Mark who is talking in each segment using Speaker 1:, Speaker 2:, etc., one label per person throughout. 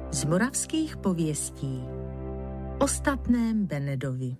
Speaker 1: Z moravských pověstí o statném Benedovi.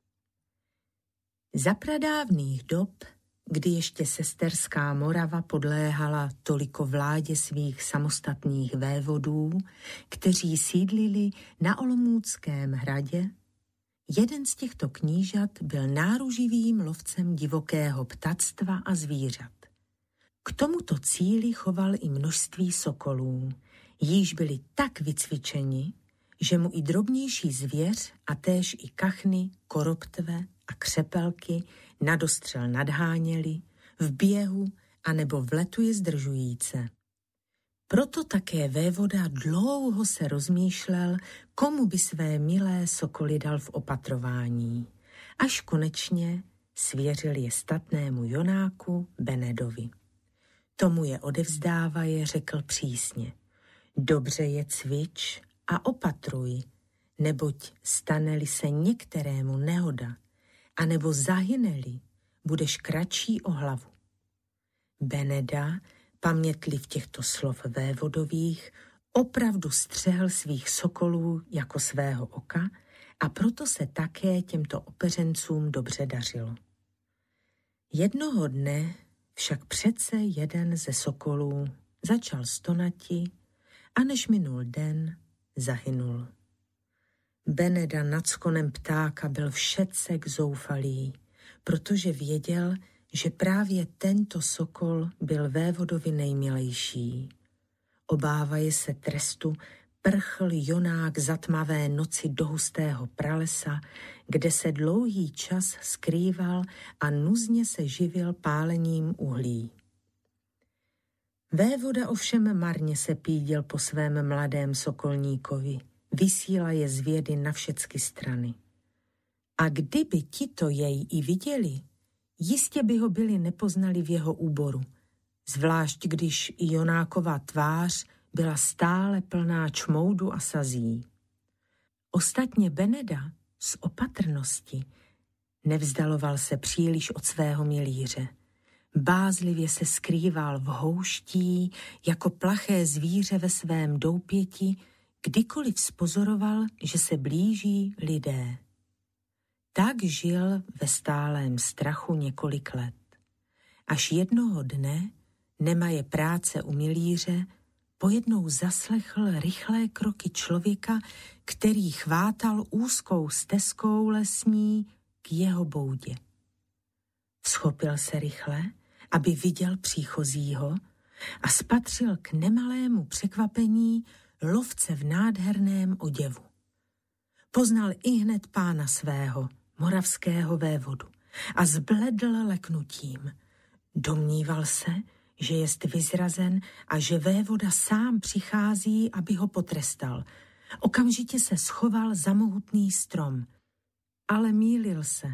Speaker 1: Za pradávných dob, kdy ještě sesterská Morava podléhala toliko vládě svých samostatných vévodů, kteří sídlili na Olomouckém hradě, jeden z těchto knížat byl náruživým lovcem divokého ptactva a zvířat. K tomuto cíli choval i množství sokolů, jíž byli tak vycvičeni, že mu i drobnější zvěř a též i kachny, koroptve a křepelky na dostřel nadháněli, v běhu anebo v letu je zdržujíce. Proto také vévoda dlouho se rozmýšlel, komu by své milé sokoly dal v opatrování, až konečně svěřil je statnému Jonáku Benedovi. Tomu je odevzdávaje, řekl přísně: dobře je cvič a opatruj, neboť stane-li se některému nehoda, anebo zahyne-li, budeš kratší o hlavu. Beneda, pamětliv těchto slov vévodových, opravdu střehl svých sokolů jako svého oka a proto se také těmto opeřencům dobře dařilo. Jednoho dne však přece jeden ze sokolů začal stonati a než minul den, zahynul. Beneda nad skonem ptáka byl všetsek zoufalý, protože věděl, že právě tento sokol byl vévodovi nejmilejší. Obávaje se trestu, prchl Jonák za tmavé noci do hustého pralesa, kde se dlouhý čas skrýval a nuzně se živil pálením uhlí. Vévoda ovšem marně se píděl po svém mladém sokolníkovi, vysílá je zvědy na všecky strany. A kdyby tito jej i viděli, jistě by ho byli nepoznali v jeho úboru, zvlášť když i Jonákova tvář byla stále plná čmoudu a sazí. Ostatně Beneda z opatrnosti nevzdaloval se příliš od svého milíře. Bázlivě se skrýval v houští jako plaché zvíře ve svém doupěti, kdykoliv spozoroval, že se blíží lidé. Tak žil ve stálém strachu několik let. Až jednoho dne, nemaje práce u milíře, pojednou zaslechl rychlé kroky člověka, který chvátal úzkou stezkou lesní k jeho boudě. Vzchopil se rychle, aby viděl příchozího a spatřil k nemalému překvapení lovce v nádherném oděvu. Poznal ihned pána svého, moravského vévodu, a zbledl leknutím. Domníval se, že jest vyzrazen a že vévoda sám přichází, aby ho potrestal. Okamžitě se schoval za mohutný strom, ale mýlil se.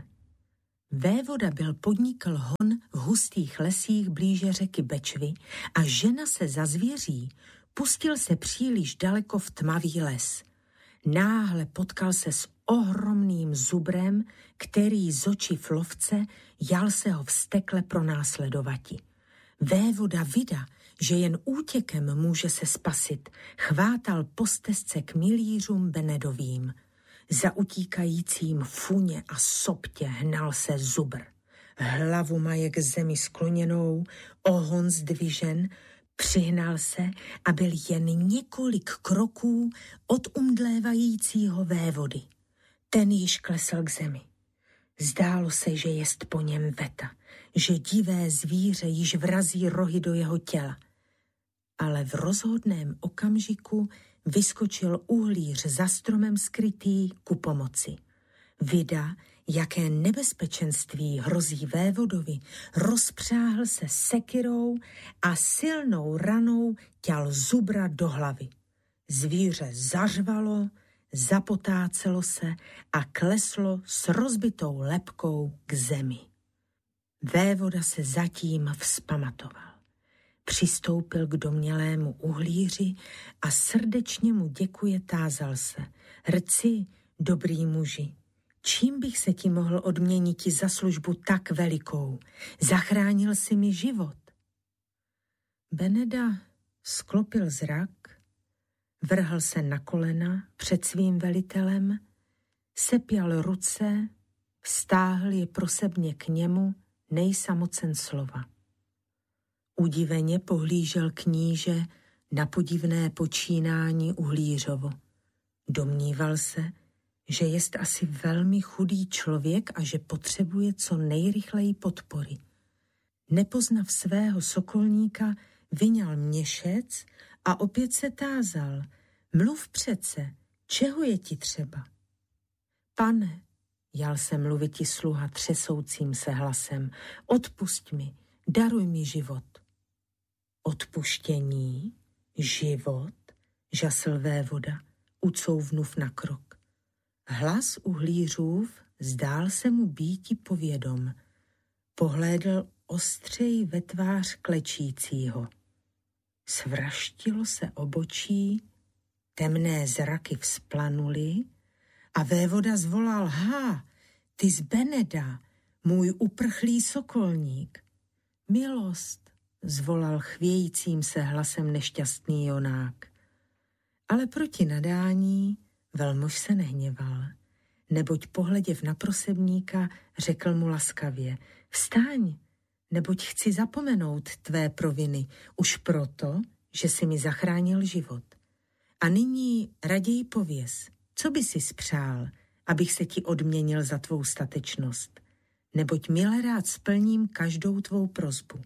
Speaker 1: Vévoda byl podnikl hon v hustých lesích blíže řeky Bečvy a žena se za zvěří pustil se příliš daleko v tmavý les. Náhle potkal se s ohromným zubrem, který z očiv lovce jal se ho vztekle pronásledovati. Vévoda vida, že jen útěkem může se spasit, chvátal po stezce k milířům Benedovým. Za utíkajícím funě a soptě hnal se zubr. Hlavu maje k zemi skloněnou, ohon zdvižen, přihnal se a byl jen několik kroků od umdlévajícího vévody. Ten již klesl k zemi. Zdálo se, že jest po něm veta, že divé zvíře již vrazí rohy do jeho těla. Ale v rozhodném okamžiku vyskočil uhlíř za stromem skrytý ku pomoci. Vida, jaké nebezpečenství hrozí vévodovi, rozpřáhl se sekyrou a silnou ranou ťal zubra do hlavy. Zvíře zařvalo, zapotácelo se a kleslo s rozbitou lebkou k zemi. Vévoda se zatím vzpamatoval. Přistoupil k domnělému uhlíři a srdečně mu děkuje, tázal se: Rci, dobrý muži, čím bych se ti mohl odměniti za službu tak velikou? Zachránil si mi život. Beneda sklopil zrak, vrhl se na kolena před svým velitelem, sepěl ruce, vztáhl je prosebně k němu, nejsamocen slova. Udiveně pohlížel kníže na podivné počínání Uhlířovo. Domníval se, že jest asi velmi chudý člověk a že potřebuje co nejrychleji podpory. Nepoznav svého sokolníka, vyňal měšec a opět se tázal: mluv přece, čeho je ti třeba? Pane, jal se mluviti sluha třesoucím se hlasem, odpusť mi, daruj mi život. Odpuštění, život, žasl vévoda, ucouvnuv na krok. Hlas Uhlířův zdál se mu býti povědom. Pohlédl ostřej ve tvář klečícího. Svraštilo se obočí, temné zraky vzplanuly a vévoda zvolal: Há, ty z Beneda, můj uprchlý sokolník. Milost, zvolal chvějícím se hlasem nešťastný Jonák. Ale proti nadání velmož se nehněval, neboť pohleděv na prosebníka, řekl mu laskavě: Vstaň, neboť chci zapomenout tvé proviny, už proto, že jsi mi zachránil život. A nyní raději pověz, co by si spřál, abych se ti odměnil za tvou statečnost, neboť mile rád splním každou tvou prosbu.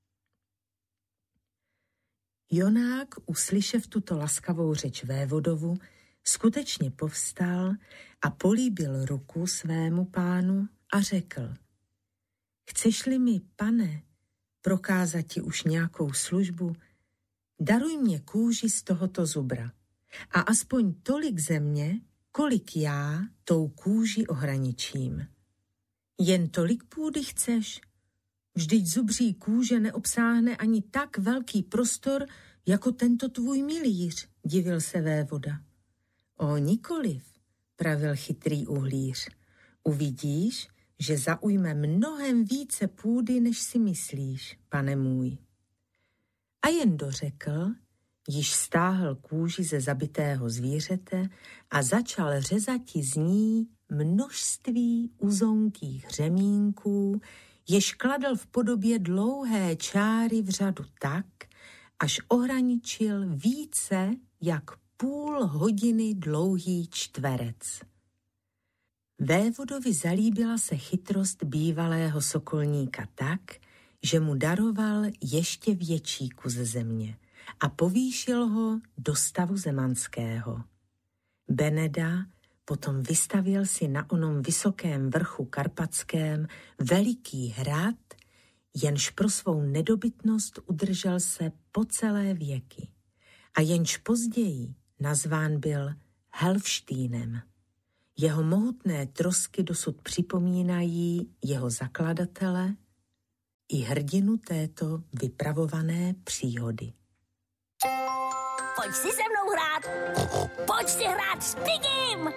Speaker 1: Jonák, uslyšev tuto laskavou řeč vévodovu, skutečně povstal a políbil ruku svému pánu a řekl: Chceš-li mi, pane, prokázat ti už nějakou službu, daruj mě kůži z tohoto zubra a aspoň tolik země, kolik já tou kůži ohraničím. Jen tolik půdy chceš? Vždyť zubří kůže neobsáhne ani tak velký prostor, jako tento tvůj milíř, divil se vévoda. O nikoliv, pravil chytrý Uhlíř. Uvidíš, že zaujme mnohem více půdy, než si myslíš, pane můj. A jen dořekl, již stáhl kůži ze zabitého zvířete a začal řezati z ní množství uzonkých řemínků, jež kladl v podobě dlouhé čáry v řadu tak, až ohraničil více jak půl hodiny dlouhý čtverec. Vévodovi zalíbila se chytrost bývalého sokolníka tak, že mu daroval ještě větší kus země a povýšil ho do stavu zemanského. Beneda potom vystavil si na onom vysokém vrchu karpatském veliký hrad, jenž pro svou nedobytnost udržel se po celé věky a jenž později nazván byl Helfštínem. Jeho mohutné trosky dosud připomínají jeho zakladatele i hrdinu této vypravované příhody.
Speaker 2: Pojď si se mnou hrát! Pojď si hrát s Pigim!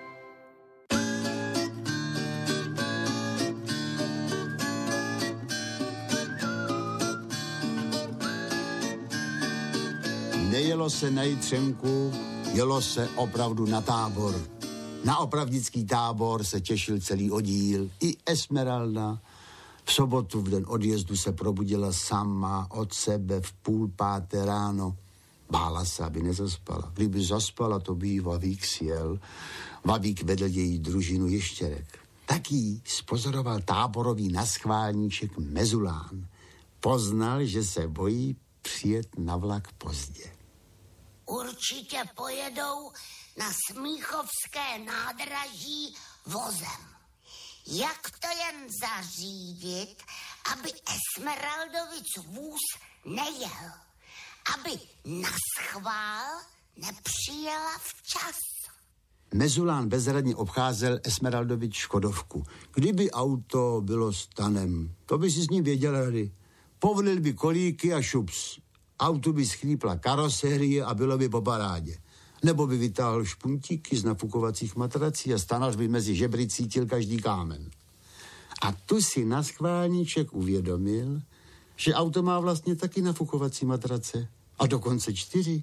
Speaker 3: Nejelo se na Jitřenku, jelo se opravdu na tábor. Na opravdický tábor se těšil celý oddíl, i Esmeralda. V sobotu v den odjezdu se probudila sama od sebe v 4:30 ráno. Bála se, aby nezaspala. Kdyby zaspala, to by jí Vavík sjel. Vavík vedl její družinu ještěrek. Taky spozoroval táborový naschválníček Mezulán. Poznal, že se bojí přijet na vlak pozdě.
Speaker 2: Určitě pojedou na Smíchovské nádraží vozem. Jak to jen zařídit, aby Esmeraldovic vůz nejel? Aby naschvál nepřijela včas.
Speaker 3: Mezulán bezradně obcházel Esmeraldovič Škodovku. Kdyby auto bylo stanem, to by si s ním věděl rady. Povlil by kolíky a šups. Auto by schlípla karosérie a bylo by po parádě. Nebo by vytáhl špuntíky z nafukovacích matrací a stanař by mezi žebry cítil každý kámen. A tu si naschválníček uvědomil, že auto má vlastně taky nafukovací matrace. A dokonce 4.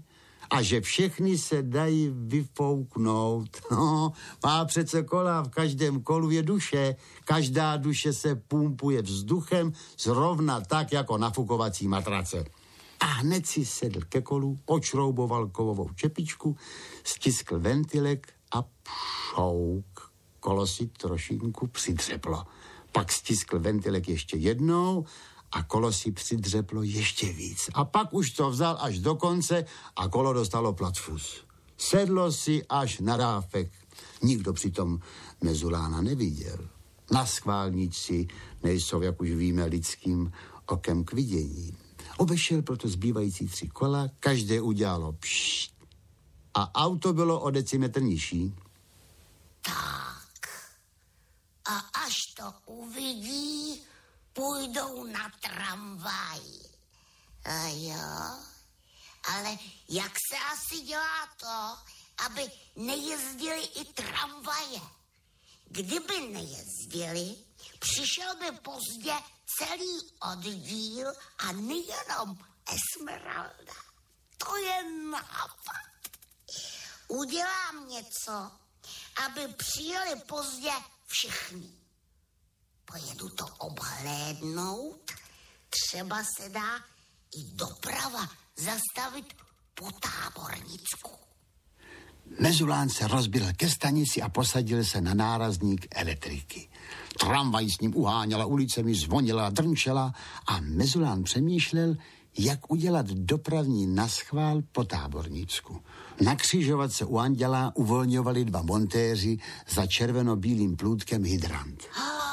Speaker 3: a že všechny se dají vyfouknout. No, má přece kola, v každém kolu je duše. Každá duše se pumpuje vzduchem zrovna tak, jako nafukovací matrace. A hned si sedl ke kolu, očrouboval kovovou čepičku, stiskl ventilek a pšouk. Kolo si trošinku přidřeplo. Pak stiskl ventilek ještě jednou a kolo si přidřeplo ještě víc. A pak už to vzal až do konce a kolo dostalo placfus. Sedlo si až na ráfek. Nikdo přitom Mezulána neviděl. Naschválníci nejsou, jak už víme, lidským okem k vidění. Obešel proto zbývající 3 kola, každé udělalo pšt a auto bylo o decimetr nižší.
Speaker 2: Tak. A až to uvidí, půjdou na tramvaj. A jo, ale jak se asi dělá to, aby nejezdili i tramvaje? Kdyby nejezdili, přišel by pozdě celý oddíl a nejenom Esmeralda. To je nápad. Udělám něco, aby přijeli pozdě všichni. Pojedu to obhlédnout, třeba se dá i doprava zastavit po Tábornicku.
Speaker 3: Mezulán se rozbil ke stanici a posadil se na nárazník elektriky. Tramvaj s ním uháněla ulicemi, zvonila, drnčela a Mezulán přemýšlel, jak udělat dopravní naschvál po Tábornicku. Na křižovatce u Anděla uvolňovali 2 montéři za červeno-bílým plůtkem hydrant.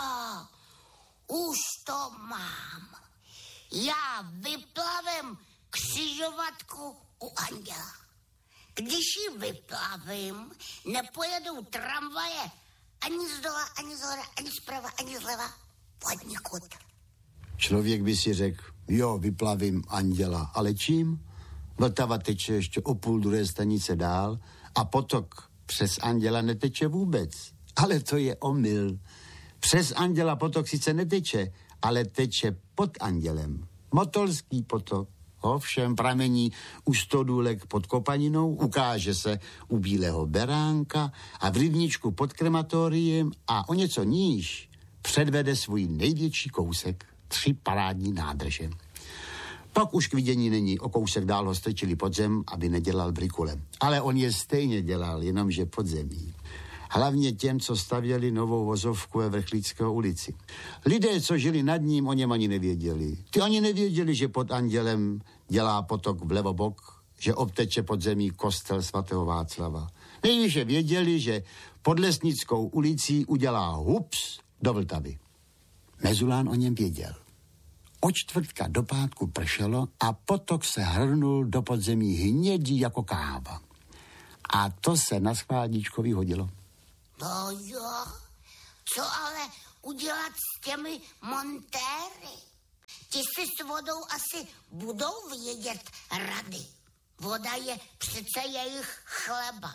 Speaker 2: Už to mám. Já vyplavím křižovatku u Anděla. Když ji vyplavím, nepojedou tramvaje ani z dola, ani z hora, ani zprava, ani zleva, podnikud.
Speaker 3: Člověk by si řekl, jo, vyplavím Anděla, ale čím? Vltava teče ještě o půl druhé stanice dál a potok přes Anděla neteče vůbec. Ale to je omyl. Přes Anděla potok sice neteče, ale teče pod Andělem. Motolský potok. Ovšem pramení u Stodůlek pod Kopaninou, ukáže se u Bílého beránka a v rybníčku pod krematoriem a o něco níž předvede svůj největší kousek, 3 parádní nádrže. Pak už k vidění není, o kousek dál ho strčili pod zem, aby nedělal brikule. Ale on je stejně dělal, jenomže pod zemí. Hlavně těm, co stavěli novou vozovku ve Vrchlického ulici. Lidé, co žili nad ním, o něm ani nevěděli. Ty ani nevěděli, že pod Andělem dělá potok vlevobok, že obteče pod zemí kostel svatého Václava. Nejvíce věděli, že pod Lesnickou ulicí udělá hups do Vltavy. Mezulán o něm věděl. Od čtvrtka do pátku pršelo a potok se hrnul do podzemí hnědý jako káva. A to se na schválníčkovi hodilo.
Speaker 2: No jo, co ale udělat s těmi montéry? Ti si s vodou asi budou vědět rady. Voda je přece jejich chleba.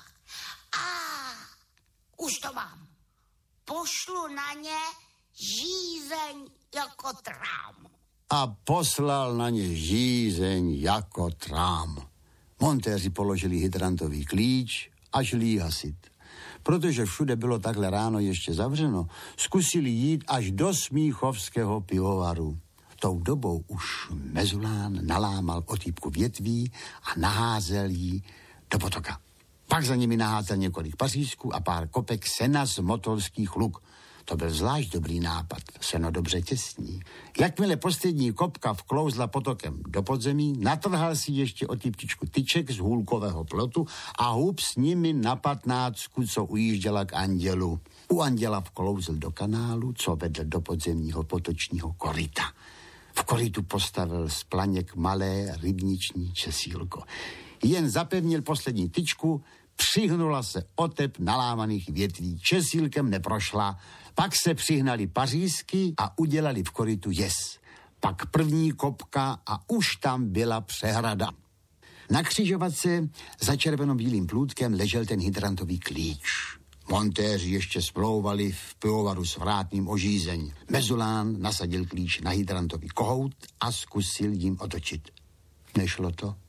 Speaker 2: Už to mám. Pošlu na ně žízeň jako trám.
Speaker 3: A poslal na ně žízeň jako trám. Montéři položili hydrantový klíč a šli ji hasit. Protože všude bylo takhle ráno ještě zavřeno, zkusili jít až do Smíchovského pivovaru. Tou dobou už Mezulán nalámal otýpku větví a naházel ji do potoka. Pak za nimi naházel několik pařízků a pár kopek sena z motolských luk. To byl zvlášť dobrý nápad, seno dobře těsní. Jakmile poslední kopka vklouzla potokem do podzemí, natrhal si ještě otýptičku tyček z hůlkového plotu a hub s nimi na 15, co ujížděla k Andělu. U Anděla vklouzl do kanálu, co vedl do podzemního potočního koryta. V korytu postavil z planěk malé rybniční česílko. Jen zapevnil poslední tyčku, přihnula se otep nalámaných větví, česílkem neprošla, pak se přihnali pařízky a udělali v korytu jez. Pak první kopka a už tam byla přehrada. Na křižovatce za červeno-bílým plůtkem ležel ten hydrantový klíč. Montéři ještě splouvali v pivovaru s vrátným o žízeň. Mezulán nasadil klíč na hydrantový kohout a zkusil jim otočit. Nešlo to.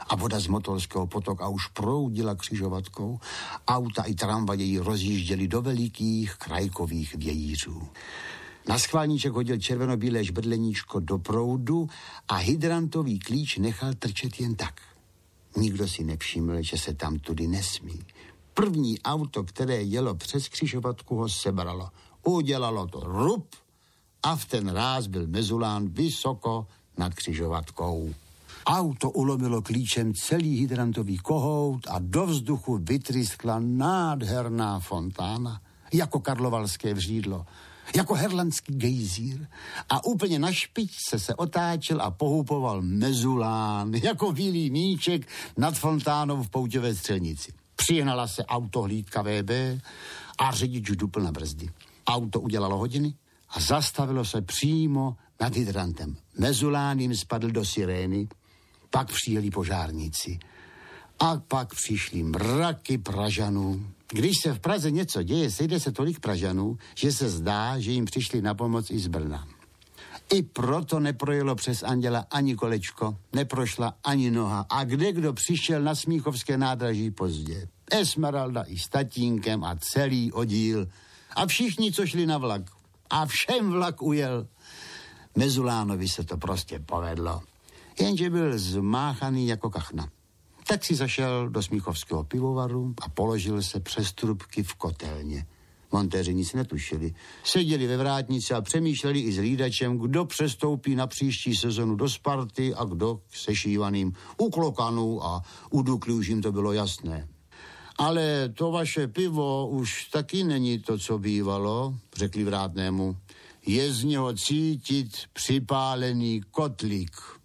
Speaker 3: a voda z Motolského potoka už proudila křižovatkou. Auta i tramvaje ji rozjížděly do velikých krajkových vějířů. Na schválníček hodil červenobílé žbrdleníčko do proudu a hydrantový klíč nechal trčet jen tak. Nikdo si nevšiml, že se tam tudy nesmí. První auto, které jelo přes křižovatku, ho sebralo. Udělalo to rup a v ten ráz byl mezulán vysoko nad křižovatkou. Auto ulomilo klíčem celý hydrantový kohout a do vzduchu vytryskla nádherná fontána, jako karlovalské vřídlo, jako herlandský gejzír. A úplně na špičce se otáčel a pohupoval mezulán, jako bílý míček nad fontánou v pouťové střelnici. Přihnala se autohlídka VB a řidič dupl na brzdy. Auto udělalo hodiny a zastavilo se přímo nad hydrantem. Mezulán jim spadl do sirény, pak přijeli požárníci. A pak přišli mraky Pražanů. Když se v Praze něco děje, sejde se tolik Pražanů, že se zdá, že jim přišli na pomoc i z Brna. I proto neprojelo přes Anděla ani kolečko, neprošla ani noha. A kdo přišel na Smíchovské nádraží pozdě? Esmeralda i s tatínkem a celý oddíl. A všichni, co šli na vlak. A všem vlak ujel. Mezulánovi se to prostě povedlo. Jenže byl zmáchaný jako kachna. Tak si zašel do Smíchovského pivovaru a položil se přes trubky v kotelně. Montéři nic netušili. Seděli ve vrátnici a přemýšleli i s hlídačem, kdo přestoupí na příští sezonu do Sparty a kdo k sešívaným. U klokanů a u Dukly už jim to bylo jasné. Ale to vaše pivo už taky není to, co bývalo, řekli vrátnému. Je z něho cítit připálený kotlík.